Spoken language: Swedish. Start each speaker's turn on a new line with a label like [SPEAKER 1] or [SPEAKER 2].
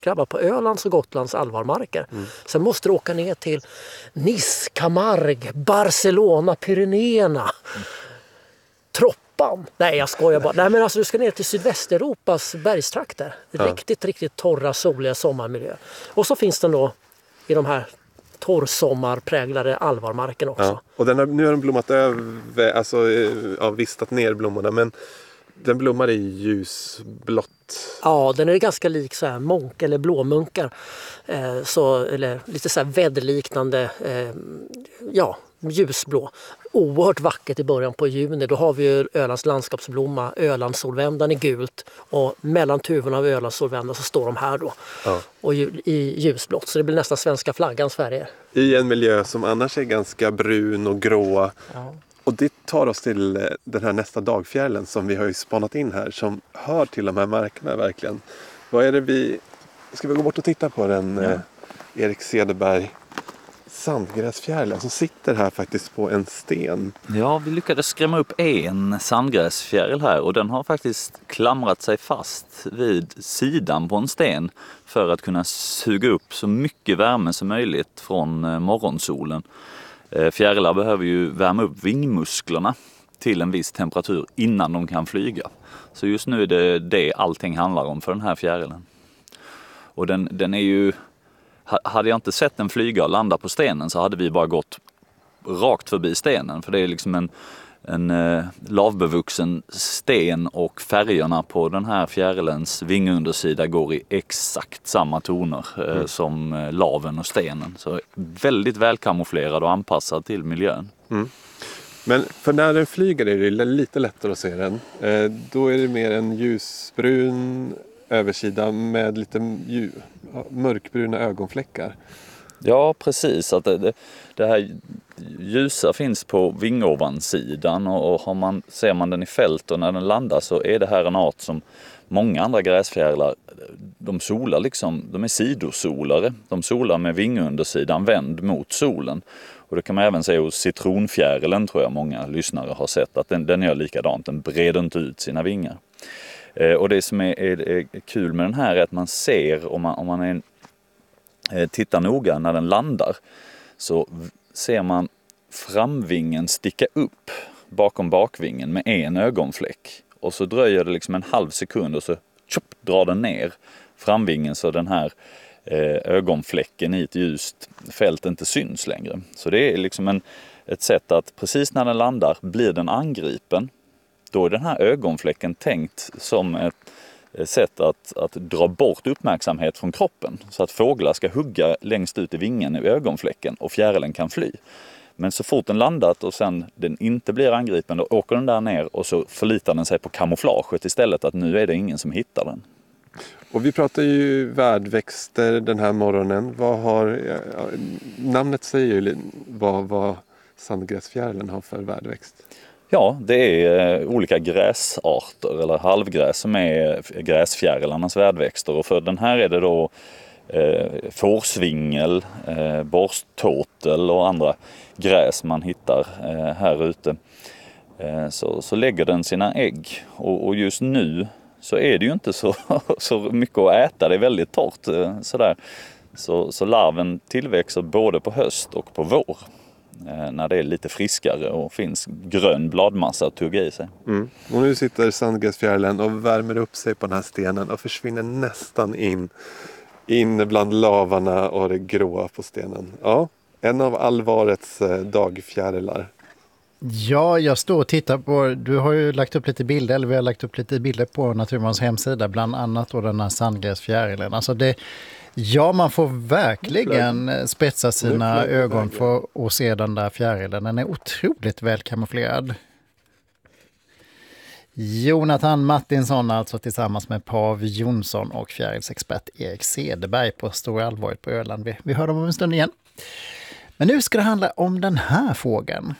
[SPEAKER 1] grabbar på Ölands och Gotlands alvarmarker. Sen måste du åka ner till Nice, Camargue, Barcelona, Pyrenéerna, Troppan. Nej, jag skojar bara. Nej, men alltså du ska ner till Sydvästeuropas bergstrakter. Riktigt torra, soliga sommarmiljö. Och så finns den då i de här torrsommarpräglade alvarmarken också.
[SPEAKER 2] Ja. Och nu har den blommat över, alltså vistat ner blommorna, men den blommar i ljusblått.
[SPEAKER 1] Ja, den är ganska lik så här monk eller blåmunkar. Eller lite så här väderliknande, ljusblå. Oerhört vackert i början på juni. Då har vi ju Ölands landskapsblomma, Ölandssolvändan i gult. Och mellan tuvorna av Ölandssolvändan så står de här då. Ja. Och i ljusblått. Så det blir nästan svenska flaggans färger.
[SPEAKER 2] I en miljö som annars är ganska brun och grå. Ja. Och det tar oss till den här nästa dagfjärilen som vi har ju spanat in här. Som hör till de här markerna verkligen. Vad är det ska vi gå bort och titta på den Erik Cederberg sandgräsfjärilen som sitter här faktiskt på en sten.
[SPEAKER 3] Ja, vi lyckades skrämma upp en sandgräsfjäril här och den har faktiskt klamrat sig fast vid sidan på en sten för att kunna suga upp så mycket värme som möjligt från morgonsolen. Fjärilar behöver ju värma upp vingmusklerna till en viss temperatur innan de kan flyga. Så just nu är det allting handlar om för den här fjärilen. Och den är ju... Hade jag inte sett den flyga och landa på stenen så hade vi bara gått rakt förbi stenen. För det är liksom en lavbevuxen sten och färgerna på den här fjärilens vingundersida går i exakt samma toner som laven och stenen. Så väldigt välkamouflerad och anpassad till miljön. Mm.
[SPEAKER 2] Men för när den flyger är det lite lättare att se den. Då är det mer en ljusbrun översida med lite mörkbruna ögonfläckar.
[SPEAKER 3] Ja, precis. Att det här ljusa finns på vingovansidan och ser man den i fält och när den landar så är det här en art som många andra gräsfjärilar, de solar liksom, de är sidosolare. De solar med vingundersidan vänd mot solen. Och det kan man även se hos citronfjärilen, tror jag många lyssnare har sett, att den gör likadant, den breder inte ut sina vingar. Och det som är kul med den här är att man ser, om man tittar noga när den landar, så ser man framvingen sticka upp bakom bakvingen med en ögonfläck. Och så dröjer det liksom en halv sekund och så drar den ner framvingen så den här ögonfläcken i ett ljust fält inte syns längre. Så det är liksom ett sätt att precis när den landar blir den angripen. Då är den här ögonfläcken tänkt som ett sätt att dra bort uppmärksamhet från kroppen. Så att fåglar ska hugga längst ut i vingen i ögonfläcken och fjärilen kan fly. Men så fort den landat och sen den inte blir angripen, då åker den där ner och så förlitar den sig på kamouflaget istället, att nu är det ingen som hittar den.
[SPEAKER 2] Och vi pratar ju värdväxter den här morgonen. Namnet säger ju vad sandgräsfjärilen har för värdväxt.
[SPEAKER 3] Ja, det är olika gräsarter eller halvgräs som är gräsfjärilarnas värdväxter. Och för den här är det då fårsvingel, borsttåtel och andra gräs man hittar här ute. Så lägger den sina ägg. Och just nu så är det ju inte så mycket att äta, det är väldigt torrt sådär. Så larven tillväxer både på höst och på vår. När det är lite friskare och finns grön bladmassa att tugga i sig. Mm.
[SPEAKER 2] Och nu sitter sandgräsfjärilen och värmer upp sig på den här stenen och försvinner nästan in bland lavarna och det gråa på stenen. Ja, en av allvarets dagfjärilar.
[SPEAKER 4] Ja, jag står och tittar på, du har ju lagt upp lite bilder, eller vi har lagt upp lite bilder på Naturmans hemsida, bland annat då den här sandgräsfjärilen. Alltså man får verkligen spetsa sina ögon för att se den där fjärilen. Den är otroligt välkamouflerad. Jonathan Martinsson alltså tillsammans med Pav Jonsson och fjärilsexpert Erik Cederberg på Stora Allvaret på Öland. Vi hör dem om en stund igen. Men nu ska det handla om den här fågeln.